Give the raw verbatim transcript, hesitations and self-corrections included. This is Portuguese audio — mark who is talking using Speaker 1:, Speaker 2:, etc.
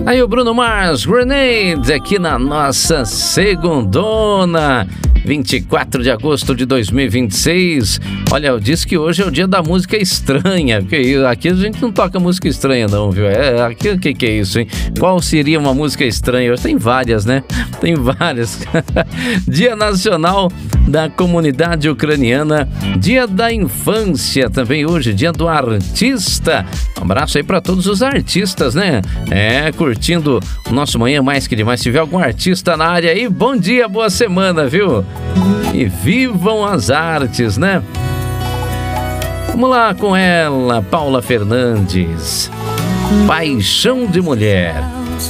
Speaker 1: Aí o Bruno Mars, Grenade, aqui na nossa segundona, vinte e quatro de agosto de dois mil e vinte e seis. Olha, eu disse que hoje é o dia da música estranha, porque aqui a gente não toca música estranha não, viu? É, aqui o que, que é isso, hein? Qual seria uma música estranha? Tem várias, né? Tem várias. Dia Nacional da Comunidade Ucraniana, Dia da Infância também hoje, Dia do Artista. Um abraço aí para todos os artistas, né? É, curtindo o nosso Manhã Mais Que Demais. Se tiver algum artista na área aí, bom dia, boa semana, viu? E vivam as artes, né? Vamos lá com ela, Paula Fernandes. Paixão de Mulher.